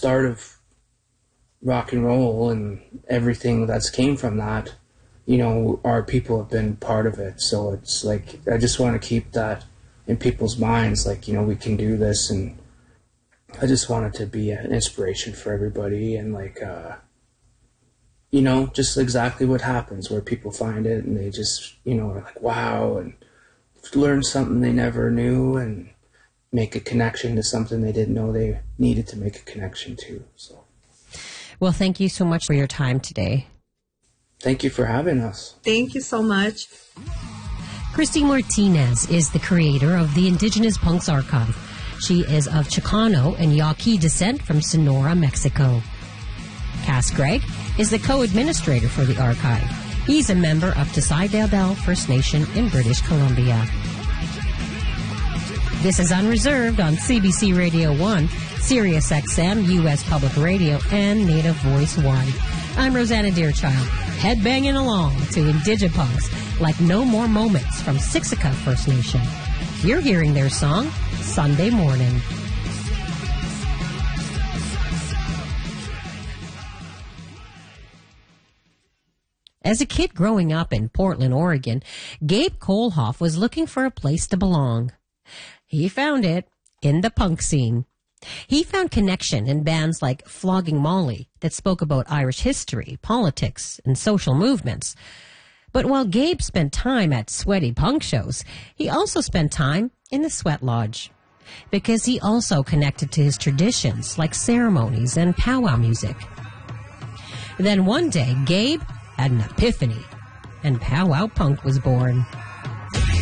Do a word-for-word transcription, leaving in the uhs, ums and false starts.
start of rock and roll and everything that's came from that, you know, our people have been part of it. So it's like, I just want to keep that in people's minds, like, you know, we can do this. And I just want it to be an inspiration for everybody. And like, uh, you know, just exactly what happens where people find it and they just, you know, are like, wow, and learn something they never knew and make a connection to something they didn't know they needed to make a connection to. So, well, thank you so much for your time today. Thank you for having us. Thank you so much. Christy Martinez is the creator of the Indigenous Punks Archive. She is of Chicano and Yaqui descent from Sonora, Mexico. Cass Gregg is the co-administrator for the archive. He's a member of Tsai Del Del First Nation in British Columbia. This is Unreserved on C B C Radio one, Sirius X M, U S Public Radio, and Native Voice one. I'm Rosanna Deerchild, headbanging along to Indigipunks like No More Moments from Siksika First Nation. You're hearing their song, Sunday Morning. As a kid growing up in Portland, Oregon, Gabe Kohlhoff was looking for a place to belong. He found it in the punk scene. He found connection in bands like Flogging Molly that spoke about Irish history, politics, and social movements. But while Gabe spent time at sweaty punk shows, he also spent time in the Sweat Lodge. Because he also connected to his traditions like ceremonies and powwow music. Then one day, Gabe had an epiphany, and powwow punk was born.